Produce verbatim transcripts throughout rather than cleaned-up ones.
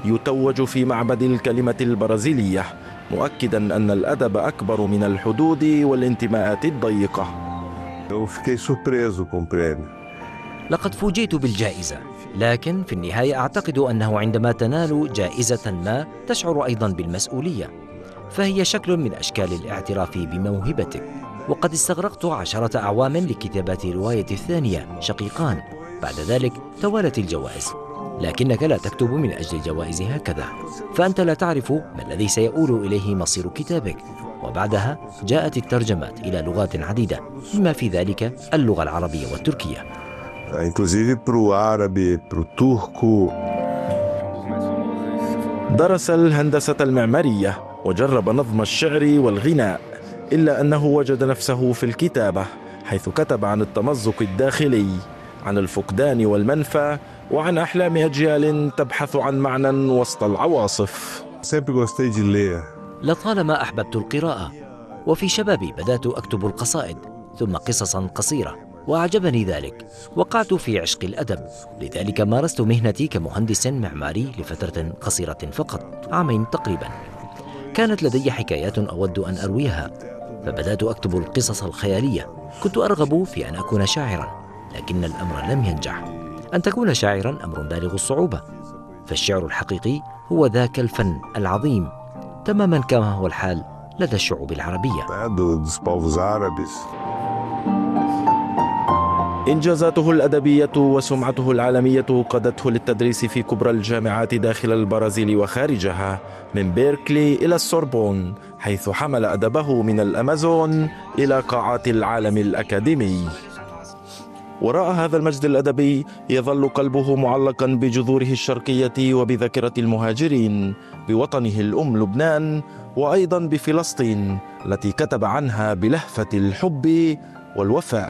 يتوج في معبد الكلمة البرازيلية، مؤكدا أن الأدب أكبر من الحدود والانتماءات الضيقة. لقد فوجئت بالجائزة، لكن في النهاية أعتقد أنه عندما تنال جائزة ما تشعر أيضا بالمسؤولية، فهي شكل من أشكال الاعتراف بموهبتك. وقد استغرقت عشرة أعوام لكتابة روايتي الثانية شقيقان، بعد ذلك توالت الجوائز. لكنك لا تكتب من أجل الجوائز هكذا، فأنت لا تعرف ما الذي سيؤول إليه مصير كتابك. وبعدها جاءت الترجمات إلى لغات عديدة، بما في ذلك اللغة العربية والتركية. درس الهندسة المعمارية وجرب نظم الشعر والغناء، إلا أنه وجد نفسه في الكتابة، حيث كتب عن التمزق الداخلي، عن الفقدان والمنفى، وعن أحلام أجيال تبحث عن معنى وسط العواصف. لطالما أحببت القراءة، وفي شبابي بدأت أكتب القصائد ثم قصصا قصيرة، وأعجبني ذلك. وقعت في عشق الأدب، لذلك مارست مهنتي كمهندس معماري لفترة قصيرة فقط، عامين تقريبا. كانت لدي حكايات أود أن أرويها، فبدأت أكتب القصص الخيالية. كنت أرغب في أن أكون شاعرا، لكن الأمر لم ينجح. أن تكون شاعرا أمر بالغ الصعوبة، فالشعر الحقيقي هو ذاك الفن العظيم، تماما كما هو الحال لدى الشعوب العربية. إنجازاته الأدبية وسمعته العالمية قادته للتدريس في كبرى الجامعات داخل البرازيل وخارجها، من بيركلي إلى السوربون، حيث حمل أدبه من الأمازون إلى قاعات العالم الأكاديمي. وراء هذا المجد الأدبي يظل قلبه معلقا بجذوره الشرقية وبذاكرة المهاجرين، بوطنه الأم لبنان، وأيضا بفلسطين التي كتب عنها بلهفة الحب والوفاء.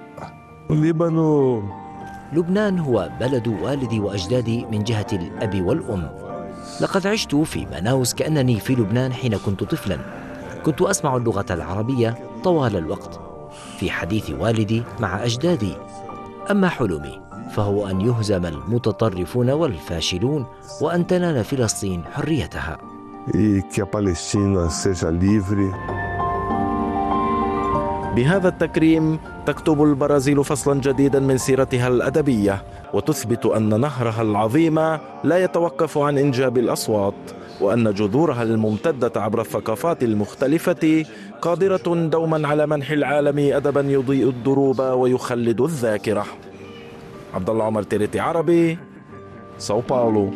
لبنان هو بلد والدي وأجدادي من جهة الأب والأم. لقد عشت في ماناوس كأنني في لبنان حين كنت طفلا. كنت أسمع اللغة العربية طوال الوقت في حديث والدي مع أجدادي. أما حلمي فهو أن يهزم المتطرفون والفاشلون، وأن تنال فلسطين حريتها. بهذا التكريم تكتب البرازيل فصلا جديدا من سيرتها الأدبية، وتثبت أن نهرها العظيم لا يتوقف عن إنجاب الأصوات، وأن جذورها الممتدة عبر الثقافات المختلفة قادرة دوما على منح العالم أدبا يضيء الدروب ويخلد الذاكرة. عبد الله عمر، تيريتي عربي، ساو باولو.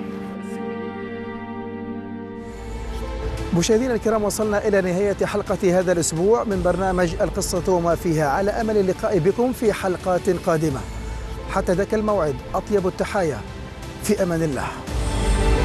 مشاهدينا الكرام، وصلنا إلى نهاية حلقة هذا الأسبوع من برنامج القصة وما فيها، على أمل اللقاء بكم في حلقات قادمة. حتى ذاك الموعد أطيب التحايا، في أمان الله.